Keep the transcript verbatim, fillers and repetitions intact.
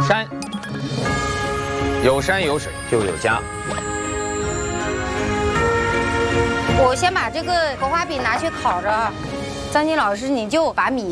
山，有山有水就有家。 我先把这个荷花饼拿去烤着啊。张晶老师，你就把米